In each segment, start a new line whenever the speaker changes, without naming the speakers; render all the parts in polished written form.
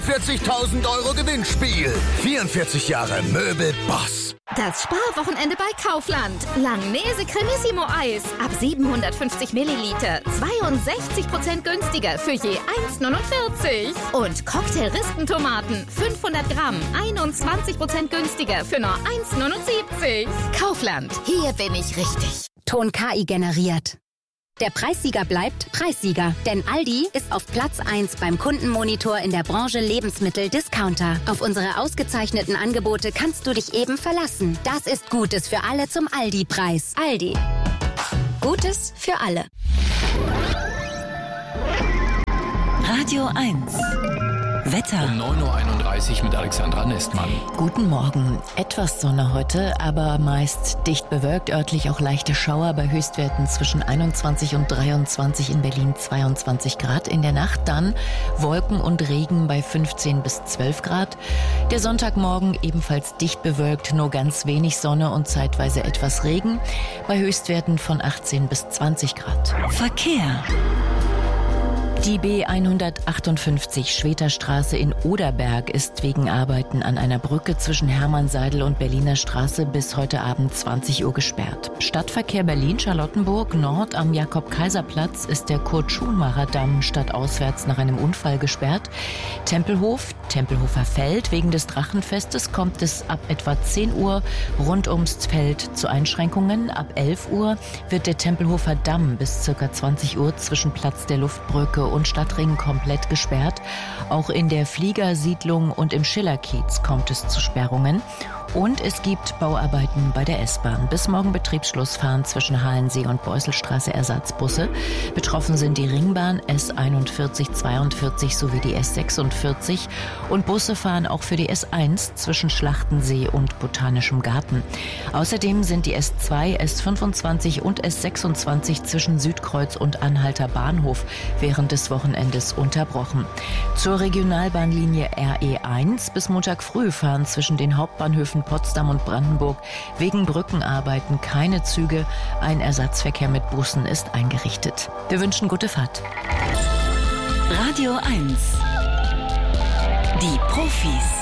40.000 € Gewinnspiel. 44 Jahre Möbelboss.
Das Sparwochenende bei Kaufland. Langnese Cremissimo Eis. Ab 750 Milliliter. 62% günstiger für je 1,49. Und Cocktail-Rispentomaten. 500 Gramm. 21% günstiger für nur 1,79. Kaufland. Hier bin ich richtig.
Ton KI generiert. Der Preissieger bleibt Preissieger, denn Aldi ist auf Platz 1 beim Kundenmonitor in der Branche Lebensmittel-Discounter. Auf unsere ausgezeichneten Angebote kannst du dich eben verlassen. Das ist Gutes für alle zum Aldi-Preis. Aldi. Gutes für alle.
Radio 1. Wetter.
Um 9.31 Uhr mit Alexandra Nestmann.
Guten Morgen. Etwas Sonne heute, aber meist dicht bewölkt, örtlich auch leichte Schauer bei Höchstwerten zwischen 21 und 23, in Berlin 22 Grad. In der Nacht dann Wolken und Regen bei 15 bis 12 Grad. Der Sonntagmorgen ebenfalls dicht bewölkt, nur ganz wenig Sonne und zeitweise etwas Regen bei Höchstwerten von 18 bis 20 Grad.
Verkehr.
Die B158 Schweterstraße in Oderberg ist wegen Arbeiten an einer Brücke zwischen Hermannseidel und Berliner Straße bis heute Abend 20 Uhr gesperrt. Stadtverkehr Berlin-Charlottenburg Nord am Jakob-Kaiser-Platz ist der Kurt-Schumacher-Damm stadtauswärts nach einem Unfall gesperrt. Tempelhofer Feld, wegen des Drachenfestes kommt es ab etwa 10 Uhr rund ums Feld zu Einschränkungen. Ab 11 Uhr wird der Tempelhofer Damm bis ca. 20 Uhr zwischen Platz der Luftbrücke und Stadtring komplett gesperrt. Auch in der Fliegersiedlung und im Schillerkiez kommt es zu Sperrungen. Und es gibt Bauarbeiten bei der S-Bahn. Bis morgen Betriebsschluss fahren zwischen Halensee und Beuselstraße Ersatzbusse. Betroffen sind die Ringbahn S41, 42 sowie die S46. Und Busse fahren auch für die S1 zwischen Schlachtensee und Botanischem Garten. Außerdem sind die S2, S25 und S26 zwischen Südkreuz und Anhalter Bahnhof während des Wochenendes unterbrochen. Zur Regionalbahnlinie RE1 bis Montag früh fahren zwischen den Hauptbahnhöfen Potsdam und Brandenburg wegen Brückenarbeiten keine Züge. Ein Ersatzverkehr mit Bussen ist eingerichtet. Wir wünschen gute Fahrt.
Radio 1. Die Profis.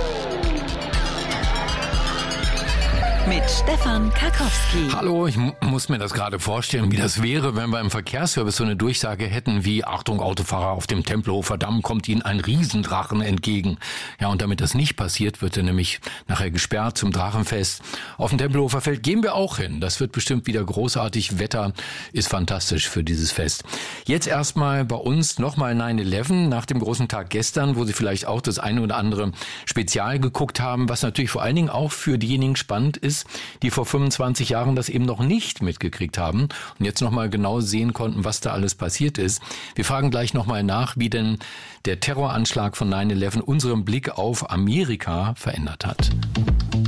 Mit Stefan Karkowski.
Hallo, ich muss mir das gerade vorstellen, wie das wäre, wenn wir im Verkehrsservice so eine Durchsage hätten wie: Achtung, Autofahrer, auf dem Tempelhofer Damm kommt Ihnen ein Riesendrachen entgegen. Ja, und damit das nicht passiert, wird er nämlich nachher gesperrt zum Drachenfest. Auf dem Tempelhofer Feld gehen wir auch hin. Das wird bestimmt wieder großartig. Wetter ist fantastisch für dieses Fest. Jetzt erstmal bei uns nochmal 9/11 nach dem großen Tag gestern, wo Sie vielleicht auch das eine oder andere Spezial geguckt haben, was natürlich vor allen Dingen auch für diejenigen spannend ist, die vor 25 Jahren das eben noch nicht mitgekriegt haben und jetzt nochmal genau sehen konnten, was da alles passiert ist. Wir fragen gleich nochmal nach, wie denn der Terroranschlag von 9/11 unseren Blick auf Amerika verändert hat.